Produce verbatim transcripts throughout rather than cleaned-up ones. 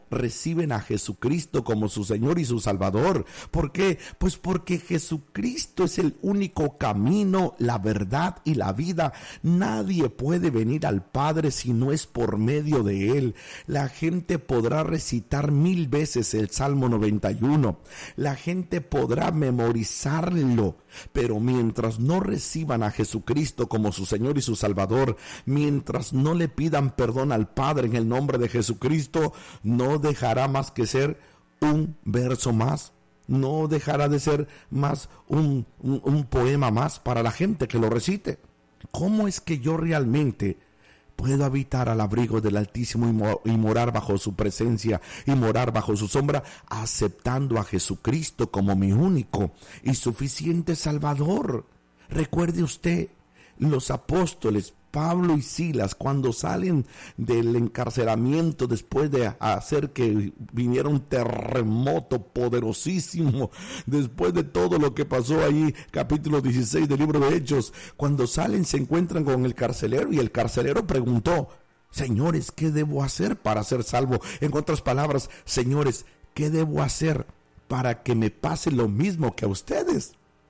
reciben a Jesucristo como su Señor y su Salvador. ¿Por qué? Pues porque Jesucristo es el único camino, la verdad y la vida. Nadie puede venir al Padre si no es por medio de Él. La gente podrá recitar mil veces el Salmo noventa y uno. La gente podrá memorizarlo, pero mientras no reciban a Jesucristo como su Señor y su Salvador, mientras no le pidan perdón al Padre en el nombre de Jesucristo, no dejará más que ser un verso más, no dejará de ser más un, un, un poema más para la gente que lo recite. ¿Cómo es que yo realmente puedo habitar al abrigo del Altísimo y, mo- y morar bajo su presencia y morar bajo su sombra, aceptando a Jesucristo como mi único y suficiente Salvador? Recuerde usted, los apóstoles Pablo y Silas, cuando salen del encarcelamiento después de hacer que viniera un terremoto poderosísimo, después de todo lo que pasó ahí, capítulo dieciséis del libro de Hechos, cuando salen se encuentran con el carcelero y el carcelero preguntó: señores, ¿qué debo hacer para ser salvo? En otras palabras, señores, ¿qué debo hacer para que me pase lo mismo que a ustedes?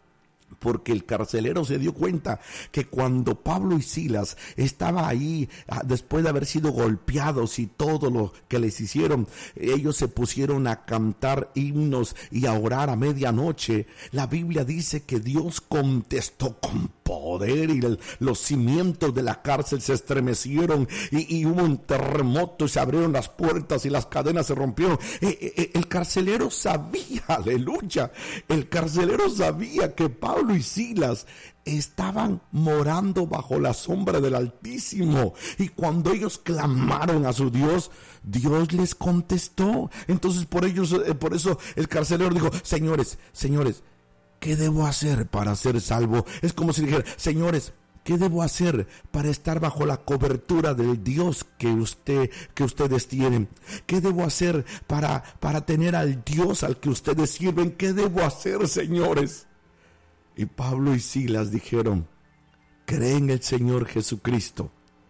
Porque el carcelero se dio cuenta que cuando Pablo y Silas estaban ahí, después de haber sido golpeados y todo lo que les hicieron, ellos se pusieron a cantar himnos y a orar a medianoche. La Biblia dice que Dios contestó con poder y el, los cimientos de la cárcel se estremecieron y, y hubo un terremoto y se abrieron las puertas y las cadenas se rompieron. Eh, eh, el carcelero sabía, aleluya, el carcelero sabía que Pablo y Silas estaban morando bajo la sombra del Altísimo, y cuando ellos clamaron a su Dios, Dios les contestó. Entonces por ellos, eh, por eso el carcelero dijo: señores, señores, ¿qué debo hacer para ser salvo? Es como si dijera: señores, ¿qué debo hacer para estar bajo la cobertura del Dios que usted, que ustedes tienen? ¿Qué debo hacer para, para tener al Dios al que ustedes sirven? ¿Qué debo hacer, señores? Y Pablo y Silas dijeron: cree en el Señor Jesucristo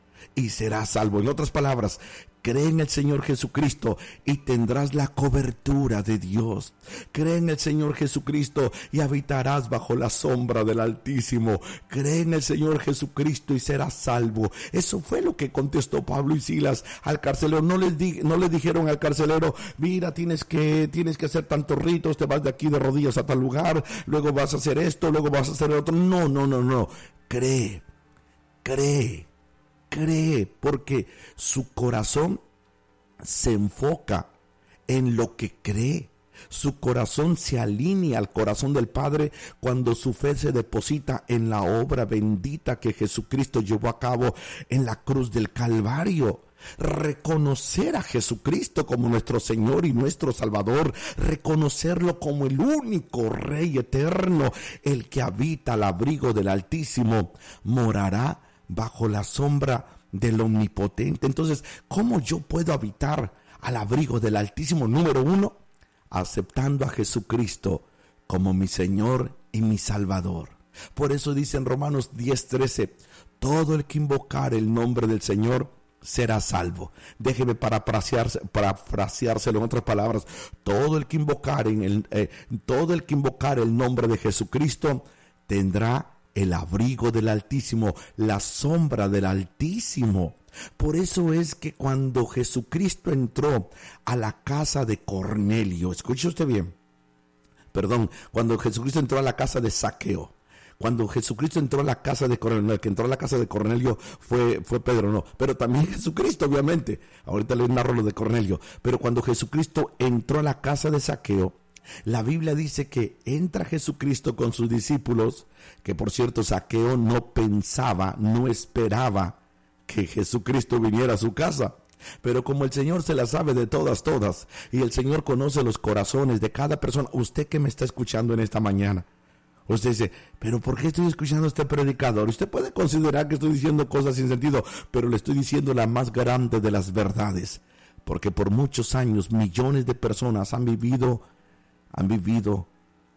y serás salvo. En otras palabras, cree en el Señor Jesucristo y tendrás la cobertura de Dios. Cree en el Señor Jesucristo y habitarás bajo la sombra del Altísimo. Cree en el Señor Jesucristo y serás salvo. Eso fue lo que contestó Pablo y Silas al carcelero. No les, di, no les dijeron al carcelero: mira, tienes que, tienes que hacer tantos ritos, te vas de aquí de rodillas a tal lugar, luego vas a hacer esto, luego vas a hacer el otro. No, no, no, no. Cree, cree. Cree, porque su corazón se enfoca en lo que cree. Su corazón se alinea al corazón del Padre cuando su fe se deposita en la obra bendita que Jesucristo llevó a cabo en la cruz del Calvario. Reconocer a Jesucristo como nuestro Señor y nuestro Salvador, reconocerlo como el único Rey eterno, el que habita al abrigo del Altísimo, morará bajo la sombra del Omnipotente. Entonces, ¿cómo yo puedo habitar al abrigo del Altísimo? Número uno, aceptando a Jesucristo como mi Señor y mi Salvador. Por eso dice en Romanos diez trece: todo el que invocare el nombre del Señor será salvo. Déjeme parafraseárselo en otras palabras: todo el que invocare en el, eh, todo el que invocare el nombre de Jesucristo tendrá el abrigo del Altísimo, la sombra del Altísimo. Por eso es que cuando Jesucristo entró a la casa de Cornelio, escuche usted bien, perdón, cuando Jesucristo entró a la casa de Zaqueo, cuando Jesucristo entró a la casa de Cornelio, el que entró a la casa de Cornelio fue, fue Pedro, no, pero también Jesucristo, obviamente. Ahorita les narro lo de Cornelio, pero cuando Jesucristo entró a la casa de Zaqueo, la Biblia dice que entra Jesucristo con sus discípulos, que por cierto Zaqueo no pensaba, no esperaba que Jesucristo viniera a su casa. Pero como el Señor se la sabe de todas, todas, y el Señor conoce los corazones de cada persona, usted que me está escuchando en esta mañana, usted dice: pero ¿por qué estoy escuchando a este predicador? Usted puede considerar que estoy diciendo cosas sin sentido, pero le estoy diciendo la más grande de las verdades, porque por muchos años millones de personas han vivido han vivido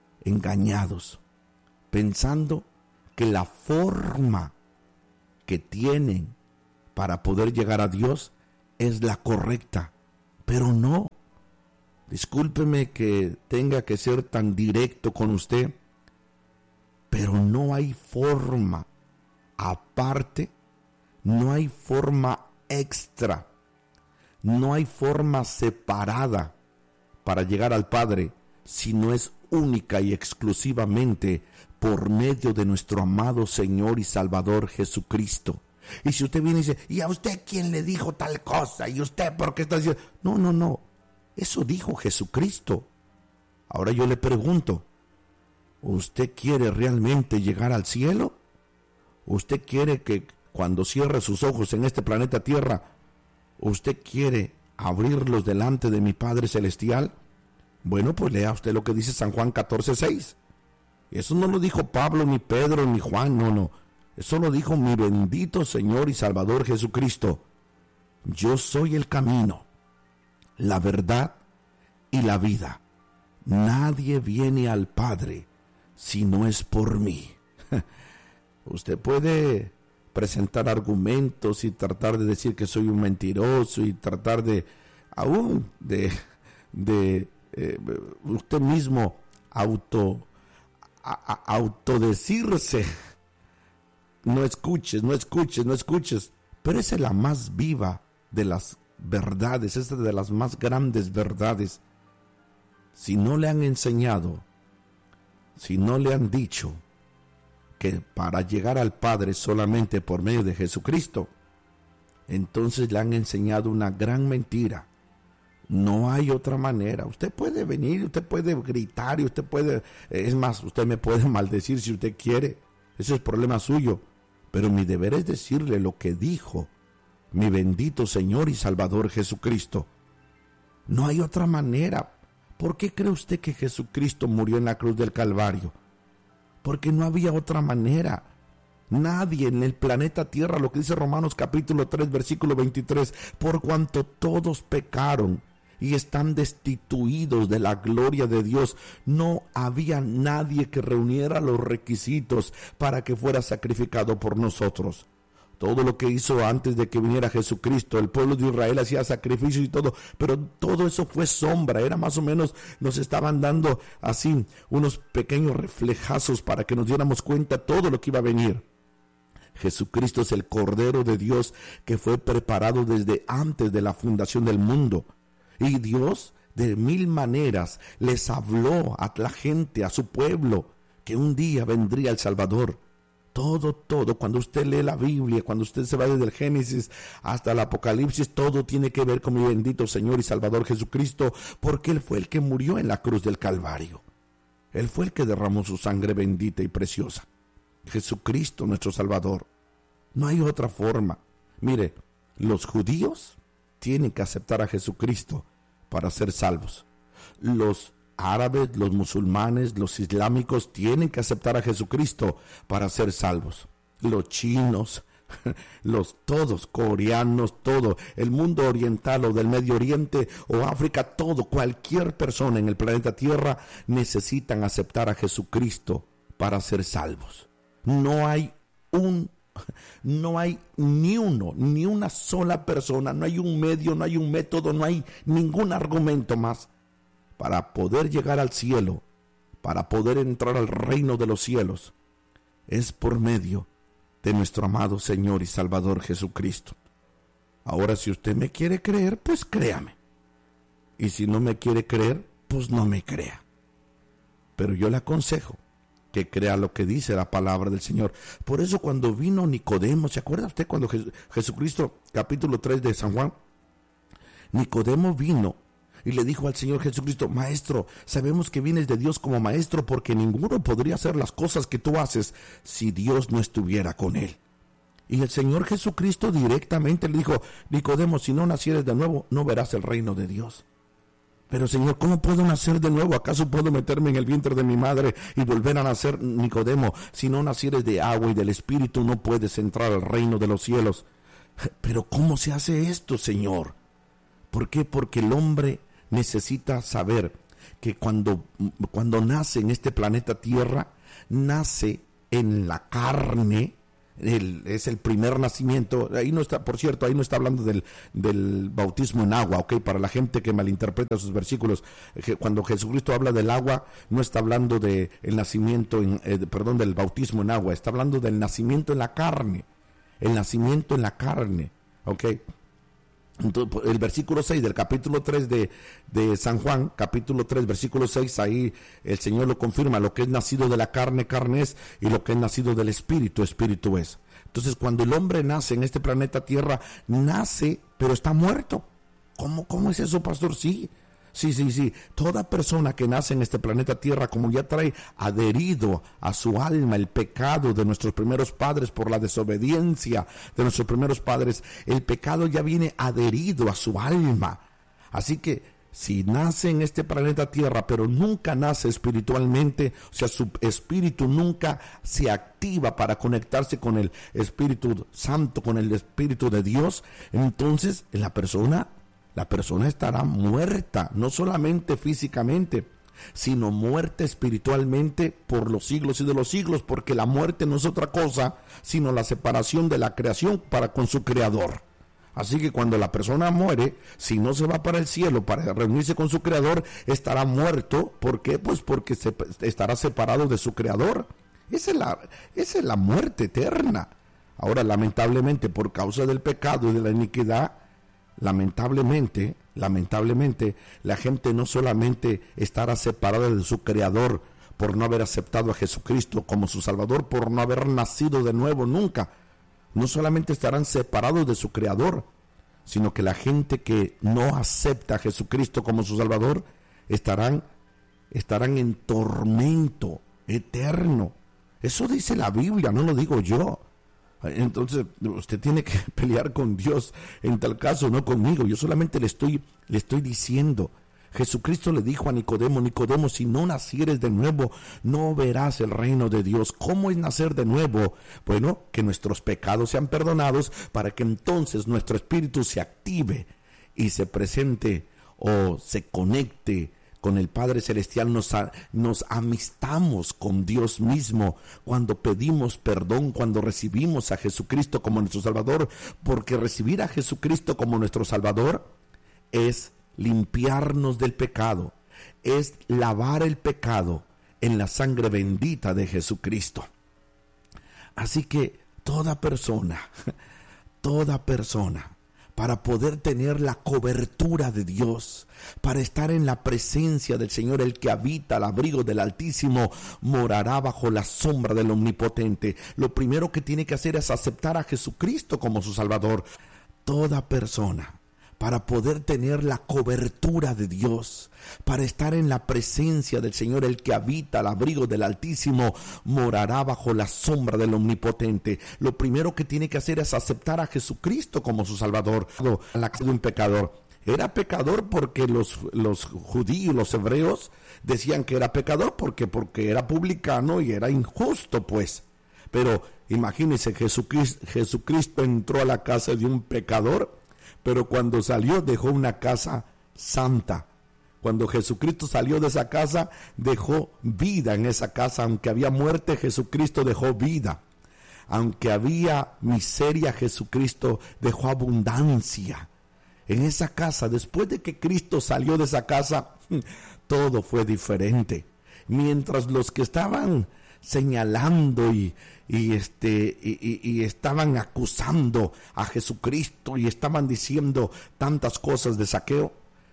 engañados, pensando que la forma que tienen para poder llegar a Dios es la correcta. Pero no, Discúlpeme que tenga que ser tan directo con usted, pero no hay forma aparte, no hay forma extra, no hay forma separada para llegar al Padre, si no es única y exclusivamente por medio de nuestro amado Señor y Salvador Jesucristo. Y si usted viene y dice, ¿y a usted quién le dijo tal cosa? ¿Y usted por qué está diciendo? No, no, no, eso dijo Jesucristo. Ahora yo le pregunto, ¿usted quiere realmente llegar al cielo? ¿Usted quiere que cuando cierre sus ojos en este planeta Tierra, usted quiere abrirlos delante de mi Padre Celestial? Bueno, pues lea usted lo que dice San Juan catorce seis. Eso no lo dijo Pablo, ni Pedro, ni Juan, no, no. Eso lo dijo mi bendito Señor y Salvador Jesucristo. Yo soy el camino, la verdad y la vida. Nadie viene al Padre si no es por mí. Usted puede presentar argumentos y tratar de decir que soy un mentiroso y tratar de, aún, de, de eh, usted mismo auto, a, a, autodecirse. No escuches, no escuches, no escuches. Pero esa es la más viva de las verdades, esa es de las más grandes verdades. Si no le han enseñado, si no le han dicho que para llegar al Padre solamente por medio de Jesucristo, entonces le han enseñado una gran mentira. No hay otra manera. Usted puede venir, usted puede gritar y usted puede, es más, usted me puede maldecir si usted quiere. Ese es problema suyo. Pero mi deber es decirle lo que dijo mi bendito Señor y Salvador Jesucristo. No hay otra manera. ¿Por qué cree usted que Jesucristo murió en la cruz del Calvario? Porque no había otra manera. Nadie en el planeta Tierra, lo que dice Romanos capítulo tres, versículo veintitrés, por cuanto todos pecaron y están destituidos de la gloria de Dios, no había nadie que reuniera los requisitos para que fuera sacrificado por nosotros. Todo lo que hizo antes de que viniera Jesucristo, el pueblo de Israel hacía sacrificios y todo, pero todo eso fue sombra, era más o menos, nos estaban dando así unos pequeños reflejazos para que nos diéramos cuenta de todo lo que iba a venir. Jesucristo es el Cordero de Dios que fue preparado desde antes de la fundación del mundo. Y Dios de mil maneras les habló a la gente, a su pueblo, que un día vendría el Salvador. Todo, todo, cuando usted lee la Biblia, cuando usted se va desde el Génesis hasta el Apocalipsis, todo tiene que ver con mi bendito Señor y Salvador Jesucristo, porque Él fue el que murió en la cruz del Calvario. Él fue el que derramó su sangre bendita y preciosa. Jesucristo, nuestro Salvador. No hay otra forma. Mire, los judíos tienen que aceptar a Jesucristo para ser salvos. Los árabes, los musulmanes, los islámicos tienen que aceptar a Jesucristo para ser salvos. Los chinos, los todos, coreanos, todo, el mundo oriental o del Medio Oriente o África, todo, cualquier persona en el planeta Tierra necesitan aceptar a Jesucristo para ser salvos. No hay un No hay ni uno, ni una sola persona, no hay un medio, no hay un método, no hay ningún argumento más para poder llegar al cielo, para poder entrar al reino de los cielos. Es por medio de nuestro amado Señor y Salvador Jesucristo. Ahora, si usted me quiere creer, pues créame. Y si no me quiere creer, pues no me crea. Pero yo le aconsejo que crea lo que dice la palabra del Señor. Por eso cuando vino Nicodemo, ¿se acuerda usted cuando Jes- Jesucristo, capítulo tres de San Juan? Nicodemo vino y le dijo al Señor Jesucristo: Maestro, sabemos que vienes de Dios como maestro, porque ninguno podría hacer las cosas que tú haces si Dios no estuviera con él. Y el Señor Jesucristo directamente le dijo: Nicodemo, si no nacieres de nuevo, no verás el reino de Dios. Pero Señor, ¿cómo puedo nacer de nuevo? ¿Acaso puedo meterme en el vientre de mi madre y volver a nacer? Nicodemo, si no nacieres de agua y del Espíritu, no puedes entrar al reino de los cielos. Pero ¿cómo se hace esto, Señor? ¿Por qué? Porque el hombre necesita saber que cuando, cuando nace en este planeta Tierra, nace en la carne, El, es el primer nacimiento. Ahí no está, por cierto, ahí no está hablando del, del bautismo en agua, ¿ok? Para la gente que malinterpreta sus versículos, cuando Jesucristo habla del agua, no está hablando de el nacimiento, en, eh, perdón, del bautismo en agua, está hablando del nacimiento en la carne, el nacimiento en la carne, ¿ok? Entonces, el versículo seis del capítulo tres de, de San Juan, capítulo tres, versículo seis, ahí el Señor lo confirma: lo que es nacido de la carne, carne es, y lo que es nacido del Espíritu, Espíritu es. Entonces, cuando el hombre nace en este planeta Tierra, nace, pero está muerto. ¿Cómo, cómo es eso, pastor? Sí, sí, sí, sí. Toda persona que nace en este planeta Tierra, como ya trae adherido a su alma el pecado de nuestros primeros padres por la desobediencia de nuestros primeros padres, el pecado ya viene adherido a su alma. Así que si nace en este planeta Tierra, pero nunca nace espiritualmente, o sea, su espíritu nunca se activa para conectarse con el Espíritu Santo, con el Espíritu de Dios, entonces la persona, la persona estará muerta, no solamente físicamente, sino muerta espiritualmente por los siglos y de los siglos, porque la muerte no es otra cosa sino la separación de la creación para con su Creador. Así que cuando la persona muere, si no se va para el cielo para reunirse con su Creador, estará muerto. ¿Por qué? Pues porque se, estará separado de su Creador. Esa es la, esa es la muerte eterna. Ahora, lamentablemente, por causa del pecado y de la iniquidad, lamentablemente, lamentablemente, la gente no solamente estará separada de su Creador por no haber aceptado a Jesucristo como su Salvador, por no haber nacido de nuevo nunca. No solamente estarán separados de su Creador, sino que la gente que no acepta a Jesucristo como su Salvador estarán, estarán en tormento eterno. Eso dice la Biblia, no lo digo yo. Entonces usted tiene que pelear con Dios en tal caso, no conmigo. Yo solamente le estoy, le estoy diciendo. Jesucristo le dijo a Nicodemo: Nicodemo, si no nacieres de nuevo, no verás el reino de Dios. ¿Cómo es nacer de nuevo? Bueno, que nuestros pecados sean perdonados para que entonces nuestro espíritu se active y se presente o se conecte con el Padre Celestial. Nos, nos amistamos con Dios mismo cuando pedimos perdón, cuando recibimos a Jesucristo como nuestro Salvador, porque recibir a Jesucristo como nuestro Salvador es limpiarnos del pecado, es lavar el pecado en la sangre bendita de Jesucristo. Así que toda persona, toda persona, para poder tener la cobertura de Dios, para estar en la presencia del Señor, el que habita al abrigo del Altísimo, morará bajo la sombra del Omnipotente. Lo primero que tiene que hacer es aceptar a Jesucristo como su Salvador. Toda persona, para poder tener la cobertura de Dios, para estar en la presencia del Señor, el que habita al abrigo del Altísimo, morará bajo la sombra del Omnipotente. Lo primero que tiene que hacer es aceptar a Jesucristo como su Salvador. La casa de un pecador. Era pecador porque los, los judíos, los hebreos, decían que era pecador porque, porque era publicano y era injusto, pues. Pero imagínense, Jesucristo, Jesucristo entró a la casa de un pecador, pero cuando salió dejó una casa santa. Cuando Jesucristo salió de esa casa, dejó vida en esa casa. Aunque había muerte, Jesucristo dejó vida. Aunque había miseria, Jesucristo dejó abundancia. En esa casa, después de que Cristo salió de esa casa, todo fue diferente. Mientras los que estaban señalando y, y, este, y, y, y estaban acusando a Jesucristo y estaban diciendo tantas cosas de Zaqueo,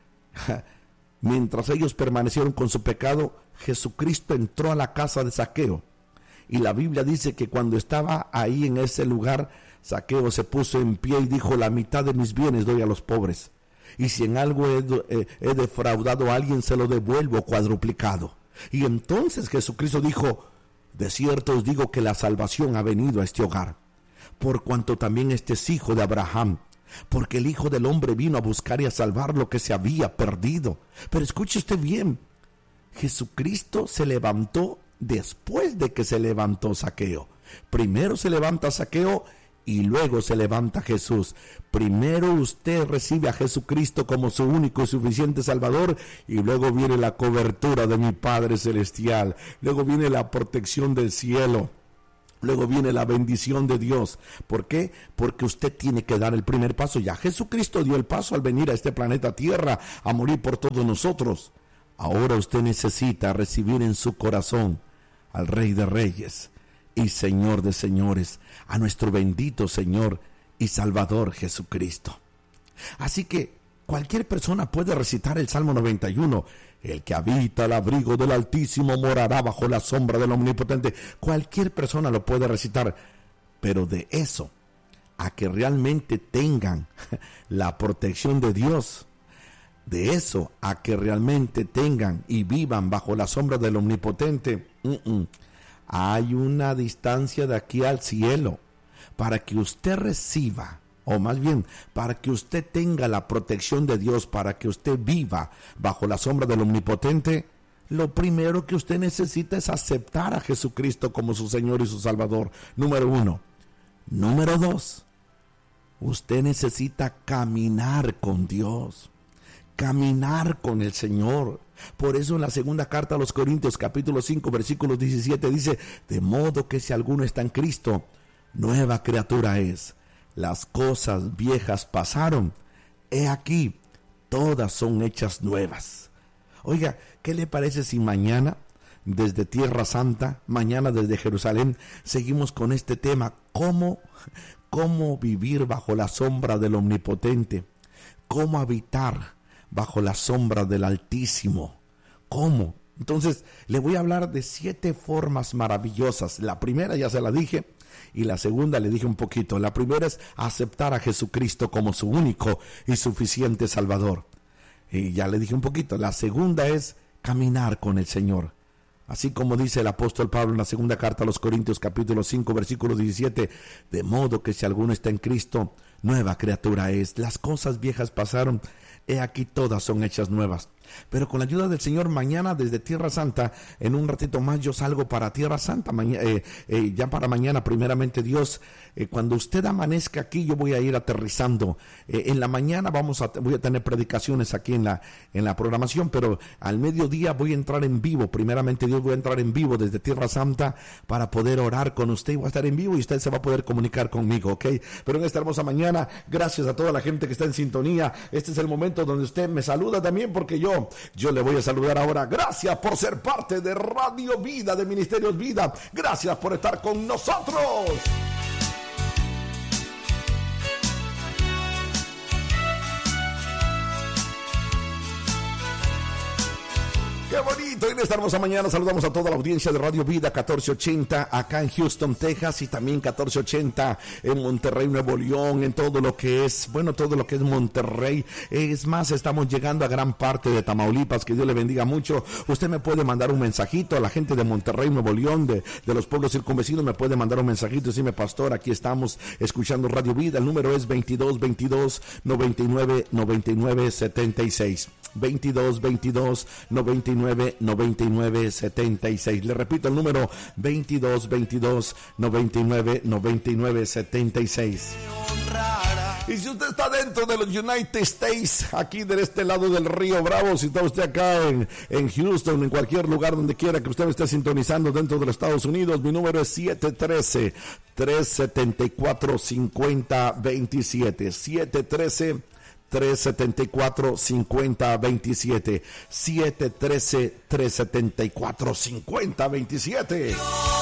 mientras ellos permanecieron con su pecado, Jesucristo entró a la casa de Zaqueo. Y la Biblia dice que cuando estaba ahí en ese lugar, Zaqueo se puso en pie y dijo: la mitad de mis bienes doy a los pobres, y si en algo he, he, he defraudado a alguien, se lo devuelvo cuadruplicado. Y entonces Jesucristo dijo: de cierto os digo que la salvación ha venido a este hogar, por cuanto también este es hijo de Abraham, porque el Hijo del Hombre vino a buscar y a salvar lo que se había perdido. Pero escuche usted bien, Jesucristo se levantó después de que se levantó Zaqueo. Primero se levanta Zaqueo y luego se levanta Jesús. Primero usted recibe a Jesucristo como su único y suficiente Salvador, y luego viene la cobertura de mi Padre Celestial, luego viene la protección del cielo, Luego viene la bendición de Dios. ¿Por qué? Porque usted tiene que dar el primer paso. Ya Jesucristo dio el paso al venir a este planeta Tierra a morir por todos nosotros. Ahora usted necesita recibir en su corazón al Rey de Reyes y Señor de Señores, a nuestro bendito Señor y Salvador Jesucristo. Así que cualquier persona puede recitar el Salmo noventa y uno. El que habita al abrigo del Altísimo morará bajo la sombra del Omnipotente. Cualquier persona lo puede recitar, pero de eso a que realmente tengan la protección de Dios, de eso a que realmente tengan y vivan bajo la sombra del Omnipotente, uh-uh. hay una distancia de aquí al cielo. Para que usted reciba, o más bien, para que usted tenga la protección de Dios, para que usted viva bajo la sombra del Omnipotente, lo primero que usted necesita es aceptar a Jesucristo como su Señor y su Salvador. Número uno. Número dos, usted necesita caminar con Dios, caminar con el Señor. Por eso en la segunda carta a los Corintios, capítulo cinco, versículos diecisiete, dice: de modo que si alguno está en Cristo, nueva criatura es. Las cosas viejas pasaron, he aquí, todas son hechas nuevas. Oiga, ¿qué le parece si mañana, desde Tierra Santa, mañana desde Jerusalén, seguimos con este tema? ¿Cómo, cómo vivir bajo la sombra del Omnipotente? ¿Cómo habitar bajo la sombra del Altísimo? ¿Cómo? Entonces, le voy a hablar de siete formas maravillosas. La primera ya se la dije, y la segunda le dije un poquito. La primera es aceptar a Jesucristo como su único y suficiente Salvador. Y ya le dije un poquito. La segunda es caminar con el Señor. Así como dice el apóstol Pablo en la segunda carta a los Corintios, capítulo cinco, versículo diecisiete, de modo que si alguno está en Cristo, nueva criatura es. Las cosas viejas pasaron, he aquí todas son hechas nuevas. Pero con la ayuda del Señor, mañana desde Tierra Santa, en un ratito más yo salgo para Tierra Santa, maña, eh, eh, ya para mañana, primeramente Dios, eh, cuando usted amanezca aquí, yo voy a ir aterrizando. Eh, en la mañana vamos a, voy a tener predicaciones aquí en la, en la programación, pero al mediodía voy a entrar en vivo, primeramente Dios, voy a entrar en vivo desde Tierra Santa para poder orar con usted, y voy a estar en vivo y usted se va a poder comunicar conmigo, ¿ok? Pero en esta hermosa mañana, gracias a toda la gente que está en sintonía. Este es el momento donde usted me saluda también, porque yo Yo le voy a saludar ahora. Gracias por ser parte de Radio Vida, de Ministerios Vida. Gracias por estar con nosotros. Qué bonito, en esta hermosa mañana saludamos a toda la audiencia de Radio Vida catorce ochenta acá en Houston, Texas, y también catorce ochenta en Monterrey, Nuevo León, en todo lo que es, bueno, todo lo que es Monterrey. Es más, estamos llegando a gran parte de Tamaulipas, que Dios le bendiga mucho. Usted me puede mandar un mensajito a la gente de Monterrey, Nuevo León, de, de los pueblos circunvecinos, me puede mandar un mensajito y decirme: pastor, aquí estamos escuchando Radio Vida. El número es veintidós veintidós noventa y nueve noventa y nueve setenta y seis. veintidós veintidós noventa y nueve noventa y nueve setenta y seis. Le repito el número: veintidós veintidós noventa y nueve noventa y nueve setenta y seis. Y si usted está dentro de los United States, aquí de este lado del río Bravo, si está usted acá en, en Houston, en cualquier lugar donde quiera que usted me esté sintonizando dentro de los Estados Unidos, mi número es siete uno tres, tres siete cuatro, cinco cero dos siete. siete uno tres, tres siete cuatro, cinco cero dos siete. siete uno tres, tres siete cuatro, cinco cero dos siete.